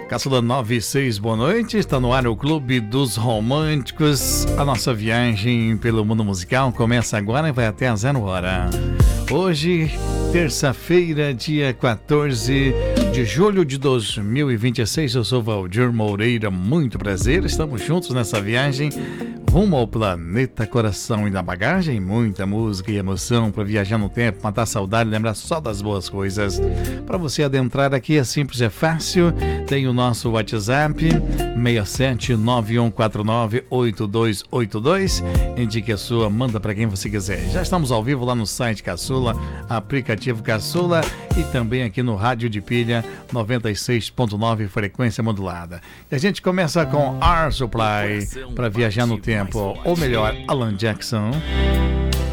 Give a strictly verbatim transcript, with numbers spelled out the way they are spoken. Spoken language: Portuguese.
Caçula nove e seis, boa noite. Está no ar o Clube dos Românticos. A nossa viagem pelo mundo musical começa agora e vai até a zero hora. Hoje, terça-feira, dia quatorze de julho de dois mil e vinte e seis. Eu sou Valdir Moreira, muito prazer. Estamos juntos nessa viagem rumo ao planeta Coração. E na bagagem, muita música e emoção para viajar no tempo, matar saudade e lembrar só das boas coisas. Para você adentrar aqui é simples, é fácil. Tem o nosso WhatsApp seis sete nove um quatro nove oito dois oito dois. Indique a sua, manda para quem você quiser. Já estamos ao vivo lá no site Caçula, aplicativo Caçula e também aqui no Rádio de Pilha noventa e seis ponto nove, frequência modulada. E a gente começa com Air Supply para viajar no tempo, ou melhor, Alan Jackson.